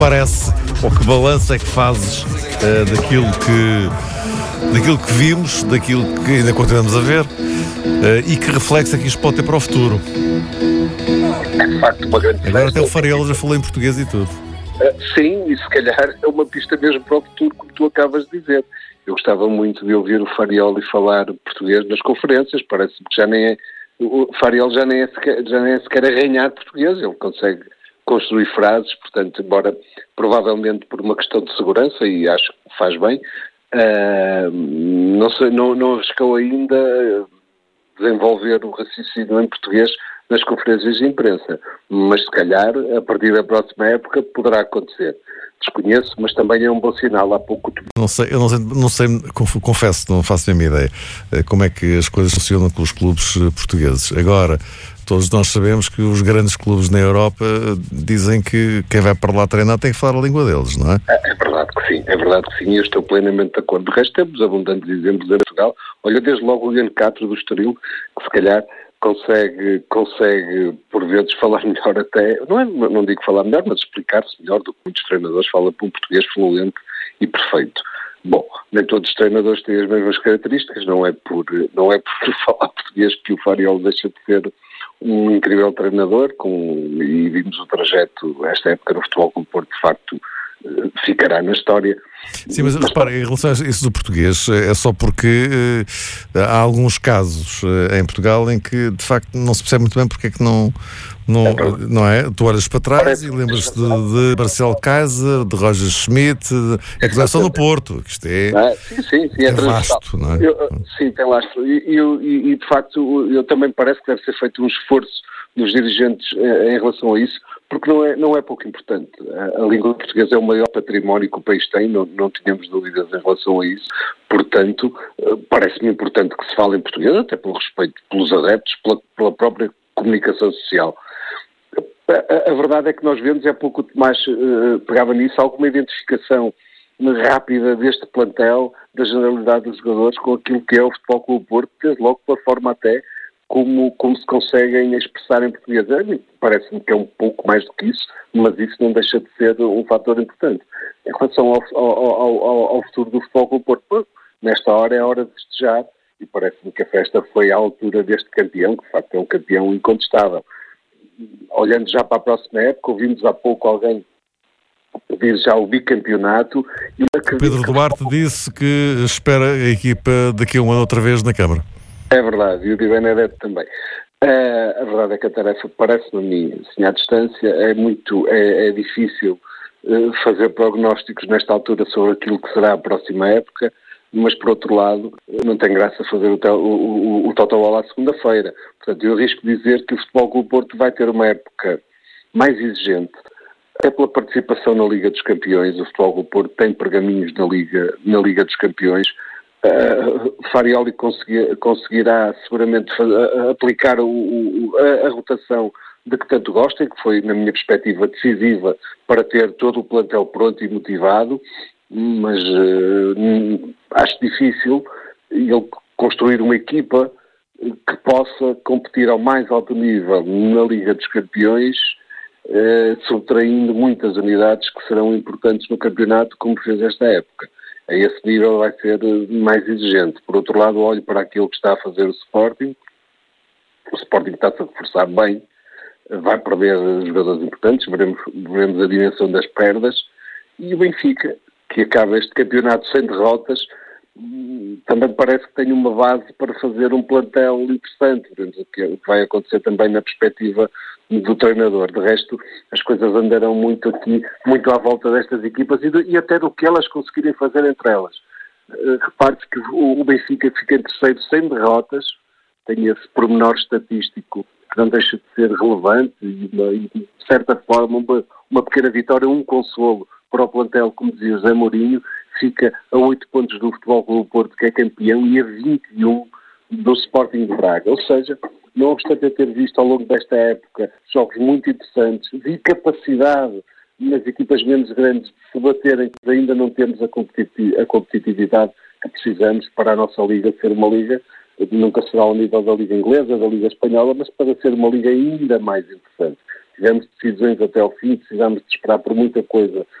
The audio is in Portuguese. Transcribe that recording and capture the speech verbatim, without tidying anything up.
Parece, ou que balanço é que fazes uh, daquilo que daquilo que vimos, daquilo que ainda continuamos a ver uh, e que reflexo é que isto pode ter para o futuro? É de facto uma grande Agora até o Fariol já falou em português e tudo. Uh, sim, e se calhar é uma pista mesmo para o futuro, como tu acabas de dizer. Eu gostava muito de ouvir o Farioli falar português nas conferências. Parece-me que já nem é, o Farioli já nem é sequer, já nem é sequer arranhar português, ele consegue construir frases, portanto, embora provavelmente por uma questão de segurança, e acho que faz bem, uh, não, sei, não, não arriscou ainda desenvolver o raciocínio em português nas conferências de imprensa, mas se calhar, a partir da próxima época, poderá acontecer. Desconheço, mas também é um bom sinal. Há pouco... Não sei, eu não sei, não sei, confesso, não faço a minha ideia como é que as coisas funcionam com os clubes portugueses. Agora, todos nós sabemos que os grandes clubes na Europa dizem que quem vai para lá treinar tem que falar a língua deles, não é? É verdade que sim, é verdade que sim, e eu estou plenamente de acordo. De resto, temos abundantes exemplos em Portugal. Olha, desde logo o Ian Castro do Estoril, que se calhar consegue, consegue por vezes falar melhor até, não, é, não digo falar melhor, mas explicar-se melhor do que muitos treinadores, fala por um português fluente e perfeito. Bom, nem todos os treinadores têm as mesmas características, não é por, não é por falar português que o Fariol deixa de ser um incrível treinador, com, e vimos o trajeto, esta época no Futebol Clube do Porto, de facto, ficará na história. Sim, mas repara, em relação a isso do português, é só porque uh, há alguns casos uh, em Portugal em que, de facto, não se percebe muito bem porque é que não, não, é, não é? Tu olhas para trás Parece e lembras-te de, de Marcelo Kaiser, de Roger Schmidt, de, é que não é só no Porto, isto é, ah, sim, sim, sim, é, é vasto, não é? Eu, sim, tem lastro. E, e, e, de facto, eu também parece que deve ser feito um esforço dos dirigentes em relação a isso, porque não é, não é pouco importante. A, a língua portuguesa é o maior património que o país tem, não, não tínhamos dúvidas em relação a isso. Portanto, parece-me importante que se fale em português, até pelo respeito pelos adeptos, pela, pela própria comunicação social. A, a, a verdade é que nós vemos, é pouco o Tomás uh, pegava nisso, alguma identificação rápida deste plantel, da generalidade dos jogadores, com aquilo que é o Futebol Clube do Porto, desde logo pela forma até Como, como se conseguem expressar em português. Parece-me que é um pouco mais do que isso, mas isso não deixa de ser um fator importante. Em relação ao, ao, ao, ao futuro do Futebol Clube do Porto, nesta hora é a hora de festejar, e parece-me que a festa foi à altura deste campeão, que de facto é um campeão incontestável. Olhando já para a próxima época, ouvimos há pouco alguém pedir já o bicampeonato. E Pedro Duarte disse que espera a equipa daqui a uma outra vez na Câmara. É verdade, e o Di Benedetto também. Uh, a verdade é que a tarefa, parece-me a mim, assim, à distância, é muito, é, é difícil uh, fazer prognósticos nesta altura sobre aquilo que será a próxima época, mas, por outro lado, não tem graça fazer o, tel, o, o, o Totobola à segunda-feira. Portanto, eu arrisco dizer que o Futebol Clube do Porto vai ter uma época mais exigente, até pela participação na Liga dos Campeões. O Futebol Clube do Porto tem pergaminhos na Liga, na Liga dos Campeões. Uh, Farioli conseguir, conseguirá seguramente uh, aplicar o, o, a, a rotação de que tanto gostem, que foi, na minha perspectiva, decisiva para ter todo o plantel pronto e motivado, mas uh, acho difícil ele construir uma equipa que possa competir ao mais alto nível na Liga dos Campeões, uh, subtraindo muitas unidades que serão importantes no campeonato, como fez esta época. A esse nível vai ser mais exigente. Por outro lado, olho para aquilo que está a fazer o Sporting. O Sporting está-se a reforçar bem, vai perder jogadores importantes, veremos, veremos a dimensão das perdas. E o Benfica, que acaba este campeonato sem derrotas, também parece que tem uma base para fazer um plantel interessante. Veremos o que vai acontecer também na perspectiva do treinador. De resto, as coisas andarão muito aqui, muito à volta destas equipas e, de, e até do que elas conseguirem fazer entre elas. Uh, repare-se que o, o Benfica fica em terceiro sem derrotas, tem esse pormenor estatístico que não deixa de ser relevante e, uma, e de certa forma, uma, uma pequena vitória, um consolo para o plantel, como dizia José Mourinho, fica a oito pontos do Futebol Clube do Porto, que é campeão, e a vinte e um do Sporting de Braga. Ou seja, não obstante eu ter visto ao longo desta época jogos muito interessantes, vi capacidade nas equipas menos grandes de se baterem, que ainda não temos a, competiti- a competitividade que precisamos para a nossa liga ser uma liga, nunca será ao nível da liga inglesa, da liga espanhola, mas para ser uma liga ainda mais interessante. tivemos decisões até ao fim, precisamos de esperar por muita coisa